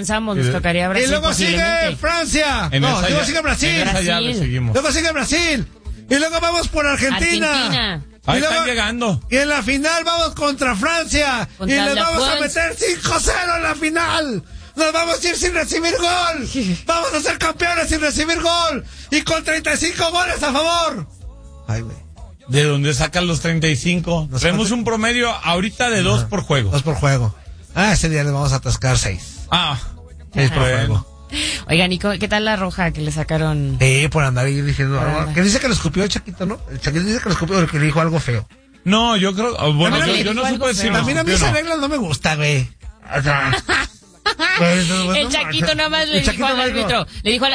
avanzamos, nos tocaría Brasil. Y luego sigue Francia. Luego sigue Brasil. Luego sigue Brasil. Y luego vamos por Argentina. Ahí están llegando. Y en la final vamos contra Francia. Y les vamos a meter 5-0 en la final. Nos vamos a ir sin recibir gol. Vamos a ser campeones sin recibir gol. Y con 35 goles a favor. Ay, güey. ¿De dónde sacan los 35? Tenemos un promedio ahorita de 2 por juego. 2 por juego. Ese día les vamos a atascar 6. 6 por juego. Oiga, Nico, ¿qué tal la roja que le sacaron? Por andar ahí diciendo algo. Que dice que lo escupió el Chaquito, ¿no? El Chaquito dice que lo escupió porque le dijo algo feo. No, yo creo... Bueno, yo no supe decir. También a mí esa regla no me gusta, güey. El Chaquito nada más le dijo al árbitro. Le dijo a la...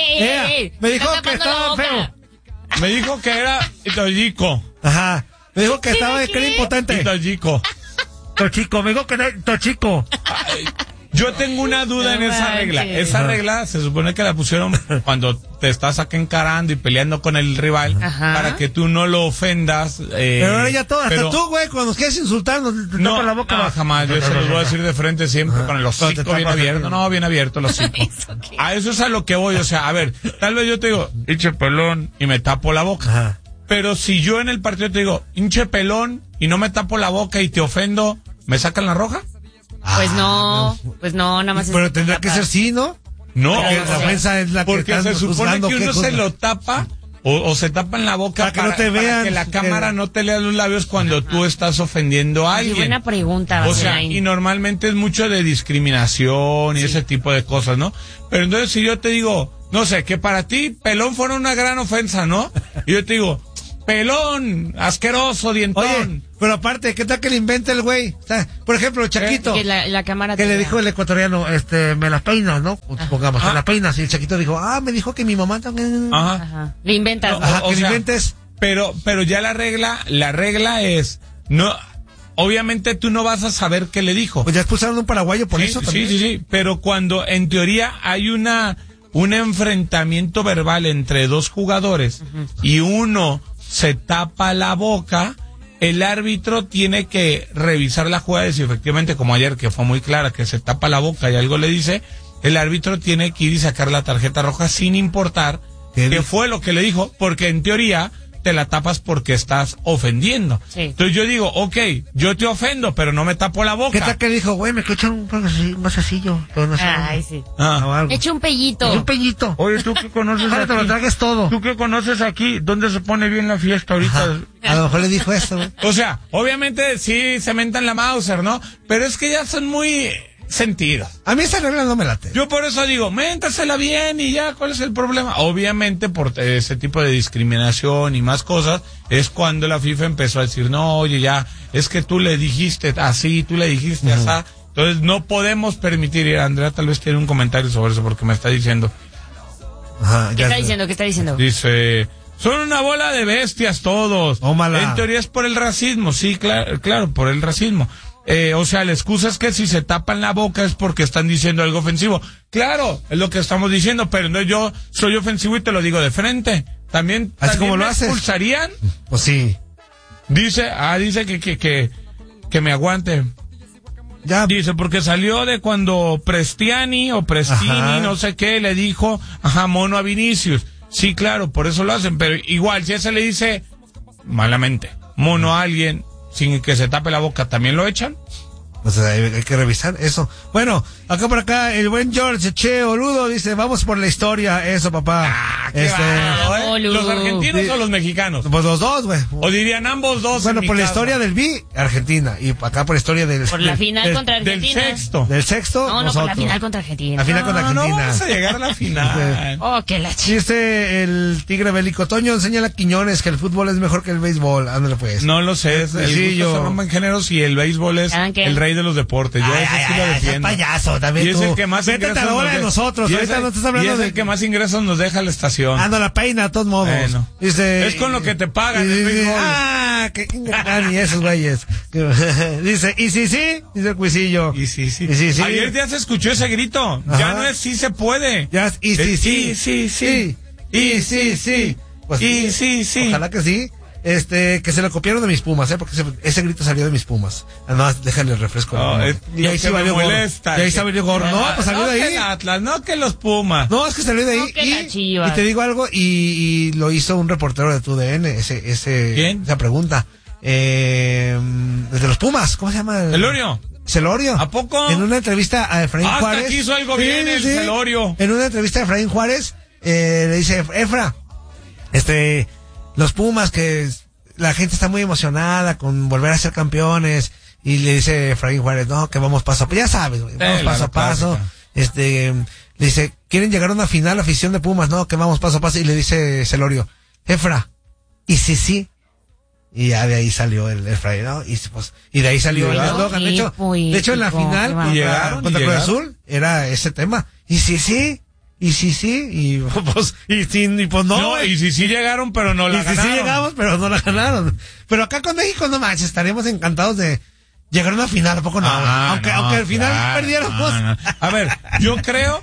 Me dijo que estaba feo. Me dijo que era Tochico. Ajá. Me dijo que estaba de que era impotente. Tochico. Me dijo que era Tochico. Yo tengo una duda en esa regla. Esa regla se supone que la pusieron cuando te estás acá encarando y peleando con el rival para que tú no lo ofendas. Pero ahora ya todo, hasta tú, güey, cuando nos quieres insultar, te tapas la boca. No, jamás. Yo se los voy a decir de frente siempre con el hocico bien abierto. No, bien abierto el hocico. A eso es a lo que voy. O sea, a ver, tal vez yo te digo, hinche pelón, y me tapo la boca. Ajá. Pero si yo en el partido te digo, hinche pelón, y no me tapo la boca y te ofendo, ¿me sacan la roja? Pues no, nada más. Pero tendrá que ser sí, ¿no? No, porque la ofensa es la que porque se supone que uno se lo tapa o se tapa en la boca para que no te vean, para que la cámara no te lea los labios cuando tú estás ofendiendo a alguien. Buena pregunta. O sea, y normalmente es mucho de discriminación y ese tipo de cosas, ¿no? Pero entonces si yo te digo, no sé, que para ti pelón fuera una gran ofensa, ¿no? Y yo te digo, pelón, asqueroso, dientón. Oye, pero aparte, ¿qué tal que le inventa el güey? O sea, por ejemplo, el Chaquito. Que la cámara que le dijo el ecuatoriano, me las peinas, ¿no? Supongamos, me las peinas. Y el Chaquito dijo, me dijo que mi mamá también. Le inventas. Que le inventes. Pero ya la regla es, no, obviamente tú no vas a saber qué le dijo. Pues ya expulsaron a un paraguayo por eso también. Sí, pero cuando en teoría hay un enfrentamiento verbal entre dos jugadores y uno se tapa la boca, el árbitro tiene que revisar la jugada y si efectivamente, como ayer que fue muy clara, que se tapa la boca y algo le dice, el árbitro tiene que ir y sacar la tarjeta roja sin importar qué fue lo que le dijo, porque en teoría te la tapas porque estás ofendiendo. Sí. Entonces yo digo, yo te ofendo, pero no me tapo la boca. ¿Qué tal que dijo, güey, me escuchan un masacillo? Ay, sí. Echa un pellito. Un pellito. Oye, ¿tú qué conoces aquí? Te lo tragues todo. ¿Tú qué conoces aquí? ¿Dónde se pone bien la fiesta ahorita? A lo mejor le dijo eso, güey. O sea, obviamente sí se mentan la Mauser, ¿no? Pero es que ya son muy sentidos. A mí esa regla no me late. Yo por eso digo, méntasela bien y ya, ¿cuál es el problema? Obviamente por ese tipo de discriminación y más cosas, es cuando la FIFA empezó a decir, no, oye, ya, es que tú le dijiste así, tú le dijiste así. Entonces no podemos permitir, y Andrea tal vez tiene un comentario sobre eso porque me está diciendo. ¿Qué está diciendo? Dice, son una bola de bestias todos. Ómala. En teoría es por el racismo, sí, claro, por el racismo. O sea, la excusa es que si se tapan la boca es porque están diciendo algo ofensivo. Claro, es lo que estamos diciendo, pero no, yo soy ofensivo y te lo digo de frente. También como lo haces. ¿Expulsarían? Pues sí. Dice que me aguante. Ya. Dice, porque salió de cuando Prestini, no sé qué, le dijo, mono a Vinicius. Sí, claro, por eso lo hacen, pero igual, si ese le dice malamente, mono a alguien, sin que se tape la boca, ¿también lo echan? Pues hay que revisar eso. Bueno, acá por acá, el buen George Che Oludo dice, vamos por la historia, eso, papá. ¿Los argentinos o los mexicanos? Pues los dos, güey. O dirían ambos dos. Bueno, por la historia del Argentina. Y acá por la historia del... Por la final contra Argentina. Del sexto, No, por la final contra Argentina. La final contra Argentina. No vamos a llegar a la final. Qué la Dice el Tigre Bélico, Toño, enséñale a Quiñones que el fútbol es mejor que el béisbol. Ándale pues. No lo sé. Se rompen géneros y el béisbol es el rey de los deportes. Yo eso sí lo defiendo. Payaso, también. Y es el que más ingresos nos deja. Nosotros. Ahorita no estás hablando es el que más ingresos nos deja la estación. Ando la peina, de todos modos. Bueno. Dice, es con lo que te pagan el béisbol. Y esos güeyes. Dice, y sí, dice el Cuisillo. Y sí. Ayer ya se escuchó ese grito. Ajá. Ya no es sí se puede. Ya es, sí. Pues, sí. Ojalá que sí. que se lo copiaron de mis Pumas, porque ese grito salió de mis Pumas. Además, déjale el refresco. Y ahí sí valió gorro. Y ahí salió gorro. No, pues salió de ahí. Que el Atlas, no que los Pumas. No, es que salió de ahí. Y te digo algo, y lo hizo un reportero de TUDN, ¿Quién? Esa pregunta. Desde los Pumas, ¿cómo se llama? Celorio. ¿A poco? En una entrevista a Efraín Juárez. Hasta aquí hizo algo bien el Celorio. En una entrevista a Efraín Juárez, le dice, Efra, los Pumas, que la gente está muy emocionada con volver a ser campeones, y le dice Efraín Juárez, no, que vamos paso a paso, ya sabes, güey, vamos paso a paso. Le dice, ¿quieren llegar a una final afición de Pumas? No, que vamos paso a paso. Y le dice Celorio, Efra, ¿y sí? Y ya de ahí salió el Efraín, ¿no? Y de ahí salió el eslogan. De hecho, en la final contra Cruz Azul era ese tema. Y sí, y pues no. No, y sí llegaron, pero no la ganaron. Y sí llegamos, pero no la ganaron. Pero acá con México, no manches, estaríamos encantados de llegar a una final, ¿a poco no? Aunque al final perdiéramos. No. A ver, yo creo,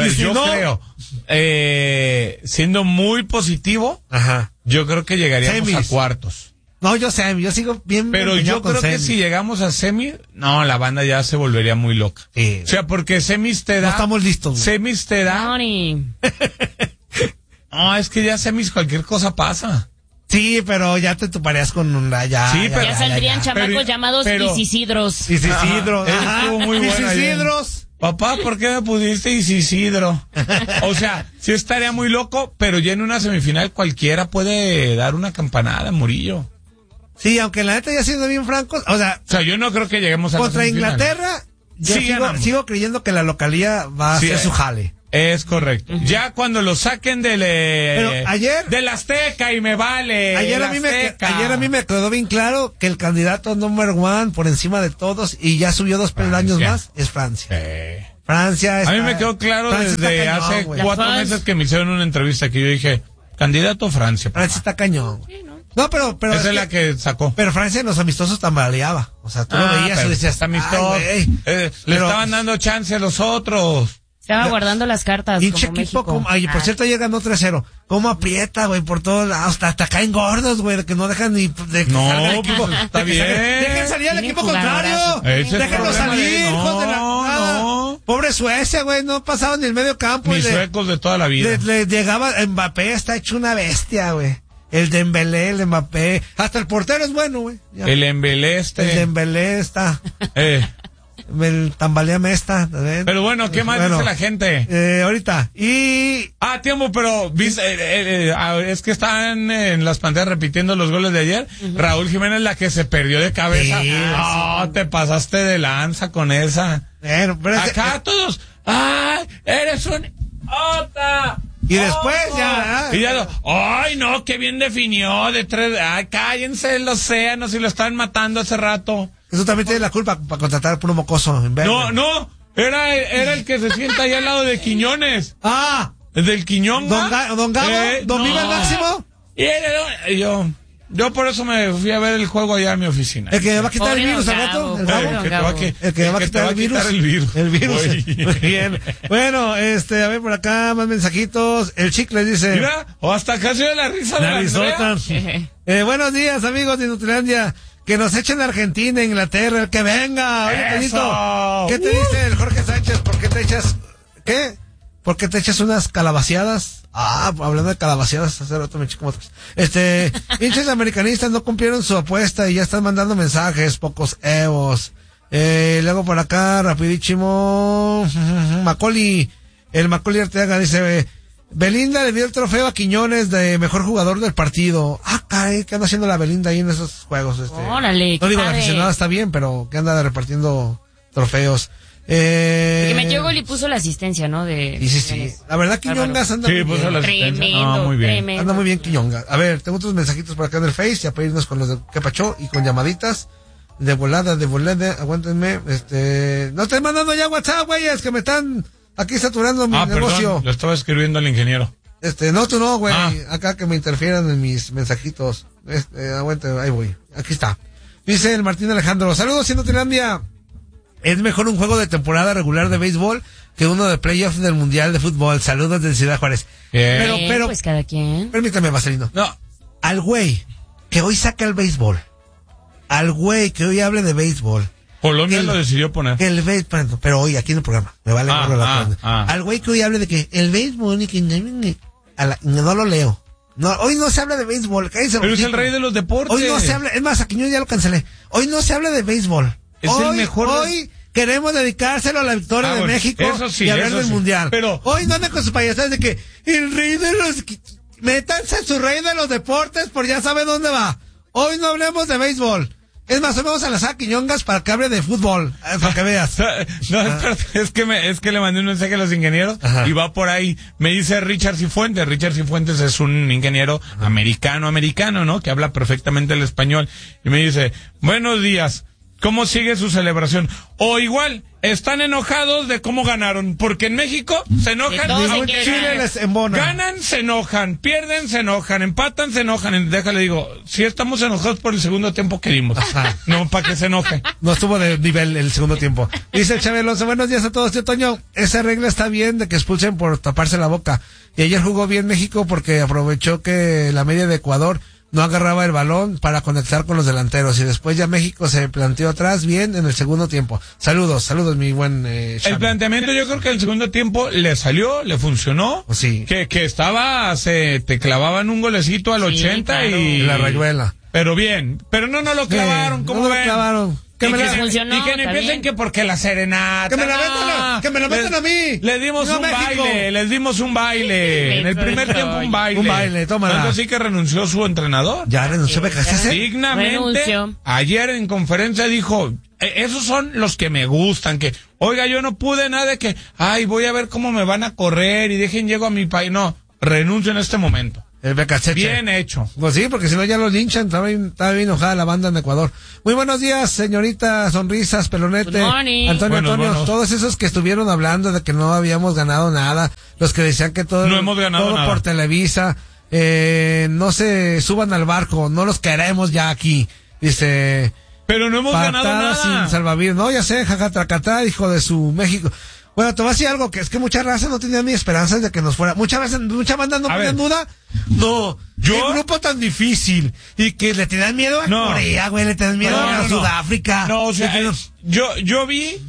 siendo muy positivo, yo creo que llegaríamos a cuartos. No, yo sigo bien. Pero yo creo que si llegamos a semis, no, la banda ya se volvería muy loca. Sí. O sea, porque semis te da. No estamos listos. Semis te da. No, es que ya semis cualquier cosa pasa. Sí, pero ya te toparías con una ya saldrían chamacos llamados Isisidros. Isisidros. Estuvo muy buena. Isisidros. Papá, ¿por qué me pusiste Isidro? O sea, sí estaría muy loco, pero ya en una semifinal cualquiera puede dar una campanada, Murillo. Sí, aunque la neta, ya siendo bien francos, o sea, yo no creo que lleguemos a contra Inglaterra, sigo creyendo que la localía va a hacer su jale. Es correcto. Ya cuando lo saquen del Azteca y me vale. Ayer a mí me quedó bien claro que el candidato number one por encima de todos y ya subió 2 peldaños más es Francia. Francia a mí me quedó claro desde hace 4 meses que me hicieron una entrevista que yo dije, candidato Francia. Francia está cañón, güey. No, pero esa es la que sacó. Pero Francia en los amistosos tambaleaba. O sea, tú lo veías y decías, amistoso. Le estaban dando chance a los otros. Estaba guardando las cartas. Hinche equipo, por cierto, ya ganó 3-0. ¿Cómo aprieta, güey? Por todos lados. Hasta caen gordos, güey, que no dejan ni de que salga el equipo. Está bien. Dejen salir al equipo contrario. Déjenlo salir, hijos de la nada. Pobre Suecia, güey, no pasaba ni el medio campo. Mis suecos de toda la vida. Le llegaba, Mbappé está hecho una bestia, güey. El Dembélé, el Mbappé, hasta el portero es bueno, güey. El Dembélé El Dembélé está. El tambaleame está. Pero bueno, ¿qué más dice la gente? Ahorita. Tiempo, pero es que están en las pantallas repitiendo los goles de ayer. Raúl Jiménez, la que se perdió de cabeza. Sí, te pasaste de lanza con esa. Pero acá todos, eres un ota. Y después ¡ay, no! ¡Qué bien definió! Cállense el océano si lo estaban matando hace rato. Eso también tiene la culpa para contratar a puro mocoso. No, era el que se sienta ahí al lado de Quiñones. Del Quiñón. Don Gabo, Don Viva el Máximo. Yo por eso me fui a ver el juego allá en mi oficina. ¿El que va a quitar el virus al rato? El que va a quitar el virus. El virus. Muy bien. Bueno, a ver por acá, más mensajitos. El Chicle dice. Mira, hasta casi de la risa de la risota. Buenos días, amigos de Nutrilandia. Que nos echen a Argentina, Inglaterra, el que venga. Oye, Pedito, ¿qué te dice el Jorge Sánchez? ¿Por qué te echas, ¿Por qué te echas unas calabaceadas? Hablando de calabaceadas, hace rato me chico otros. Hinchas americanistas no cumplieron su apuesta y ya están mandando mensajes, pocos evos. Luego por acá, rapidísimo, el Macaulay Arteaga dice, Belinda le dio el trofeo a Quiñones de mejor jugador del partido. Caray, ¿qué anda haciendo la Belinda ahí en esos juegos? Órale, no digo, la aficionada está bien, pero que anda repartiendo trofeos. Que metió gol y puso la asistencia, ¿no? Sí. La verdad, Quiñongas anda muy bien. Puso la asistencia. Muy bien. Tremendo. Anda muy bien Quiñongas. A ver, tengo otros mensajitos por acá en el Face, ya para irnos con los de ¿Qué Pacho? Y con llamaditas. De volada, aguántenme. No estoy mandando ya WhatsApp, güey, es que me están aquí saturando mi negocio. Perdón, lo estaba escribiendo al ingeniero. No, tú no, güey. Acá que me interfieran en mis mensajitos. Aguante, ahí voy. Aquí está. Dice el Martín Alejandro, saludos, siendo Tilandia. Es mejor un juego de temporada regular de béisbol que uno de playoffs del Mundial de Fútbol. Saludos de Ciudad Juárez. Pero, pues cada quien. Permítame, Marcelino. No. Al güey que hoy saca el béisbol. Al güey que hoy hable de béisbol. Colombia lo decidió poner. Que el béisbol, pero hoy aquí en el programa, me vale al güey que hoy hable de que el béisbol no lo leo. No, hoy no se habla de béisbol. Pero es el rey de los deportes. Hoy no se habla, es más, aquí yo ya lo cancelé. Hoy no se habla de béisbol. Es el mejor. Hoy queremos dedicárselo a la victoria de México y hablar del mundial. Pero hoy no andan con sus payasadas de que el rey de los... Métanse a su rey de los deportes por ya sabe dónde va. Hoy no hablemos de béisbol. Es más, hoy vamos a las Quiñongas para que hable de fútbol, para que veas. No, es que le mandé un mensaje a los ingenieros. Ajá. Y va por ahí. Me dice Richard Cifuentes. Richard Cifuentes es un ingeniero americano, ¿no? Que habla perfectamente el español. Y me dice, buenos días. ¿Cómo sigue su celebración? O igual, están enojados de cómo ganaron, porque en México se enojan, Chile les embona. Ganan, se enojan, pierden, se enojan, empatan, se enojan. Déjale, digo, si estamos enojados por el segundo tiempo que dimos. Ajá. No, para que se enoje. No estuvo de nivel el segundo tiempo. Dice Chabeloso, buenos días a todos, tío Toño. Esa regla está bien de que expulsen por taparse la boca. Y ayer jugó bien México porque aprovechó que la media de Ecuador no agarraba el balón para conectar con los delanteros y después ya México se planteó atrás bien en el segundo tiempo. Saludos mi buen El planteamiento yo creo que el segundo tiempo le salió, le funcionó. Sí. Que te clavaban un golecito al 80 claro. Y la rayuela. Pero bien, pero no lo clavaron, ¿cómo ven? Lo clavaron. Que me funcionó, y que no empiecen que porque la serenata. Que me lo metan a mí. Les dimos un baile. En el primer tiempo un baile. Tómala. Tanto así que renunció su entrenador. Ya renunció Becasese. Dignamente. Ayer en conferencia dijo, esos son los que me gustan, que, oiga, yo no pude nada de que, voy a ver cómo me van a correr y llego a mi país. No, renuncio en este momento. El Becasete. Bien hecho. Pues sí, porque si no ya los linchan. Estaba bien enojada la banda en Ecuador. Muy buenos días, señorita Sonrisas, Pelonete, Antonio, todos esos que estuvieron hablando de que no habíamos ganado nada, los que decían que todo, no hemos ganado todo nada por Televisa, no se suban al barco, no los queremos ya aquí. Dice, pero no hemos ganado nada. Sin salvavidas. No, ya sé, jajatracatá, hijo de su México. Bueno, te voy a decir algo, que es que mucha raza no tenía ni esperanzas de que nos fuera. Mucha banda no ponía en duda. No, qué grupo tan difícil. Y que le tenían miedo a Corea, güey, le tenían miedo a Sudáfrica. No, o sea, yo vi